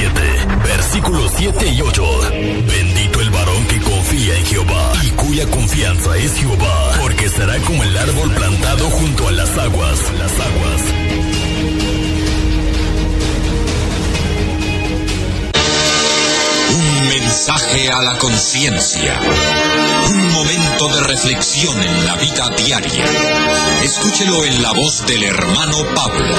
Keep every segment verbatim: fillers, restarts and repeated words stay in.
siete, versículos siete y ocho. Bendito el varón que confía en Jehová y cuya confianza es Jehová, porque será como el árbol plantado junto a las aguas, las aguas. Un mensaje a la conciencia. Un momento de reflexión en la vida diaria. Escúchelo en la voz del hermano Pablo.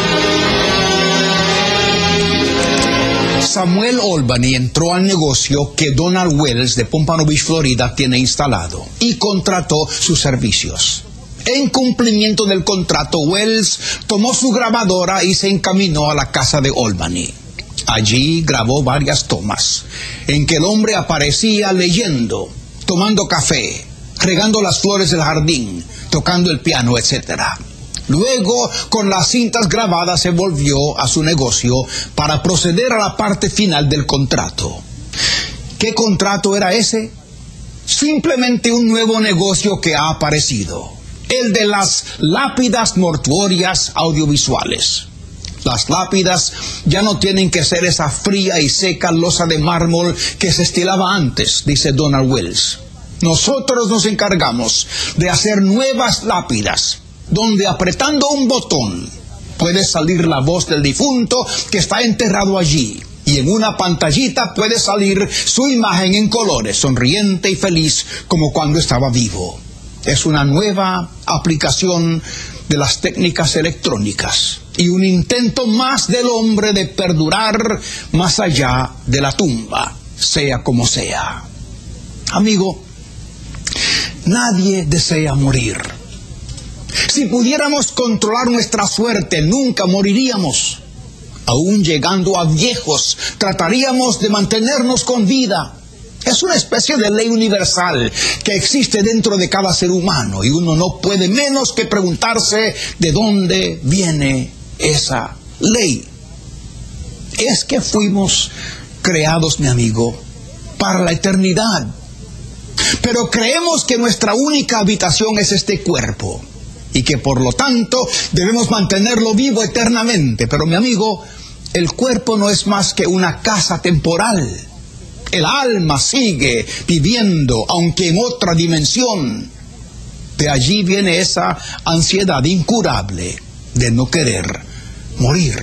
Samuel Albany entró al negocio que Donald Wells de Pompano Beach, Florida, tiene instalado y contrató sus servicios. En cumplimiento del contrato, Wells tomó su grabadora y se encaminó a la casa de Albany. Allí grabó varias tomas en que el hombre aparecía leyendo, tomando café, regando las flores del jardín, tocando el piano, etcétera. Luego, con las cintas grabadas, se volvió a su negocio para proceder a la parte final del contrato. ¿Qué contrato era ese? Simplemente un nuevo negocio que ha aparecido, el de las lápidas mortuorias audiovisuales. Las lápidas ya no tienen que ser esa fría y seca losa de mármol que se estilaba antes, dice Donald Wells. Nosotros nos encargamos de hacer nuevas lápidas, donde apretando un botón puede salir la voz del difunto que está enterrado allí, y en una pantallita puede salir su imagen en colores, sonriente y feliz como cuando estaba vivo. Es una nueva aplicación de las técnicas electrónicas y un intento más del hombre de perdurar más allá de la tumba, sea como sea. Amigo, nadie desea morir. Si pudiéramos controlar nuestra suerte, nunca moriríamos. Aún llegando a viejos, trataríamos de mantenernos con vida. Es una especie de ley universal que existe dentro de cada ser humano y uno no puede menos que preguntarse de dónde viene esa ley. Es que fuimos creados, mi amigo, para la eternidad. Pero creemos que nuestra única habitación es este cuerpo y que por lo tanto debemos mantenerlo vivo eternamente. Pero mi amigo, el cuerpo no es más que una casa temporal. El alma sigue viviendo, aunque en otra dimensión. De allí viene esa ansiedad incurable de no querer morir.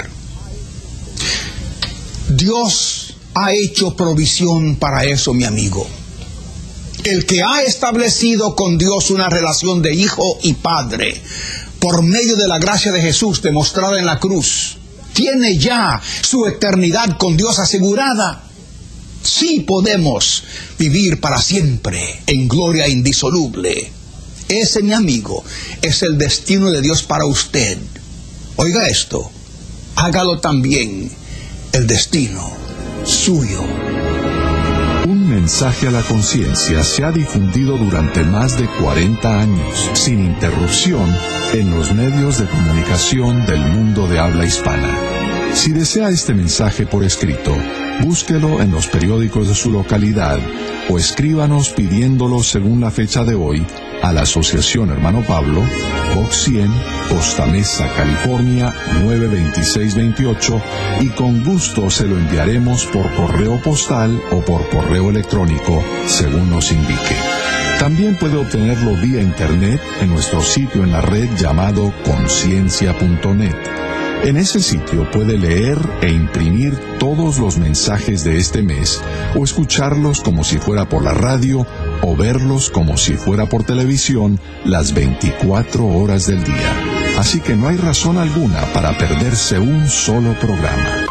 Dios ha hecho provisión para eso, mi amigo. El que ha establecido con Dios una relación de hijo y padre por medio de la gracia de Jesús demostrada en la cruz, tiene ya su eternidad con Dios asegurada. Sí podemos vivir para siempre en gloria indisoluble. Ese, mi amigo, es el destino de Dios para usted. Oiga esto, hágalo también el destino suyo. Un mensaje a la conciencia se ha difundido durante más de cuarenta años, sin interrupción, en los medios de comunicación del mundo de habla hispana. Si desea este mensaje por escrito, búsquelo en los periódicos de su localidad o escríbanos pidiéndolo según la fecha de hoy a la Asociación Hermano Pablo, Box cien, Costa Mesa, California, nueve dos seis dos ocho, y con gusto se lo enviaremos por correo postal o por correo electrónico, según nos indique. También puede obtenerlo vía internet en nuestro sitio en la red llamado conciencia punto net. En ese sitio puede leer e imprimir todos los mensajes de este mes, o escucharlos como si fuera por la radio, o verlos como si fuera por televisión las veinticuatro horas del día. Así que no hay razón alguna para perderse un solo programa.